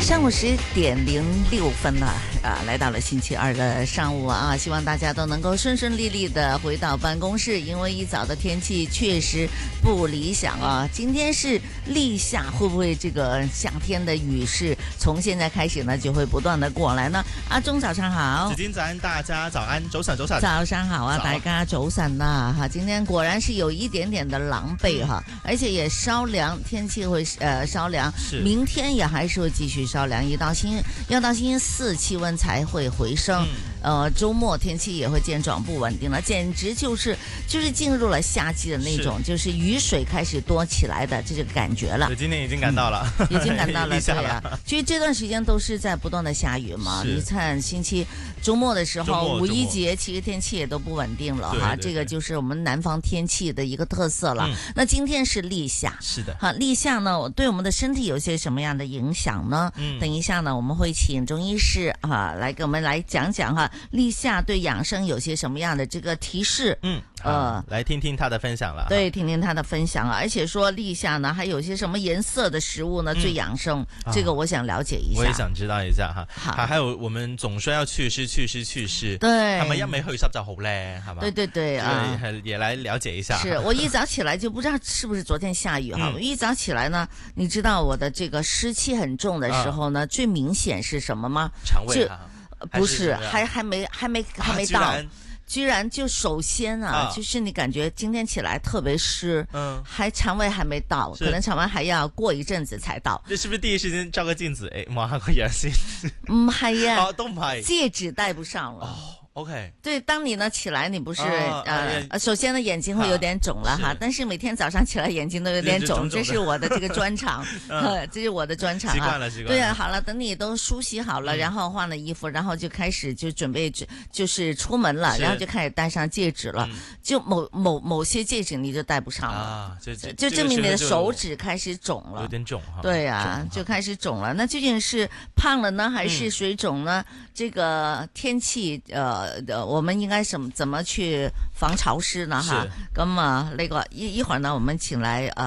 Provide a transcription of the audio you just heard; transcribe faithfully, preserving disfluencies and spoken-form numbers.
上午十点零六分了啊，来到了星期二的上午啊，希望大家都能够顺顺利利的回到办公室，因为一早的天气确实不理想啊。今天是立夏，会不会这个夏天的雨势从现在开始呢就会不断的过来呢？阿鐘早上好， 子矜早安，大家早安，早晨早晨， 早上好啊，大家早晨啦哈，今天果然是有一點點的狼狽哈，而且也稍涼，天氣會呃稍涼，明天也還是會繼續稍涼，一到星要到星期四氣溫才會回升。嗯呃，周末天氣也會漸轉不穩定了，簡直就是就是進入了夏季的那種，就是雨水開始多起來的這個感覺了。 今天已經感到了， 嗯、已經感到了， 對啊。其實這段時間都是在不斷的下雨嘛。你看星期周末的時候，五一節其實天氣也都不穩定了哈。這個就是我們南方天氣的一個特色了。嗯、那今天是立夏， 是的， 哈，立夏呢對我們的身體有些什麼樣的影響呢？嗯，等一下呢我們會請中醫師哈來給我們來講講哈。立夏對養生有些什麼樣的這個提示？嗯， 呃，來聽聽他的分享了。 對，聽聽他的分享啊，而且說立夏呢，還有些什麼顏色的食物呢、嗯、最養生？這個我想了解一下。 我也想知道一下哈。 好， 還有我們總說要祛濕、祛濕、祛濕。 對， 係咪一味祛濕就好咧？係嘛？ 對對對啊， 也來了解一下。 是我一早起來就不知道是不是昨天下雨哈。我、嗯、一早起來呢，你知道我的這個濕氣很重的時候呢，啊、最明顯是什麼嗎？ 腸胃哈。 不是，還還沒還沒還沒到，啊、居然居然就首先啊，啊，就是你感覺今天起來特別濕，嗯，還腸胃還沒到，可能腸胃還要過一陣子才到。 這是不是第一時間照個鏡子？誒，望下個樣先。 唔係呀， 哦，都唔係， 戒指戴不上了。哦 OK， 對，當你呢起來，你不是、哦、呃、啊，首先呢眼睛會有點腫了哈，但是每天早上起來眼睛都有點腫，這是我的這個專長，嗯、這是我的專長啊。習慣了，習慣了。對啊，好了，等你都梳洗好了，嗯、然後換了衣服，然後就開始就準備就是出門了，然後就開始戴上戒指了。嗯、就某某某些戒指你就戴不上了，啊、就就就證明你的手指開始腫了， 有點腫哈。 對啊，就開始腫了。那究竟是胖了呢，還是水腫呢？嗯、這個天氣呃。呃，我們應該怎麼怎麼去防潮濕呢？哈，咁啊，呢個一一會兒呢，我們請來呃。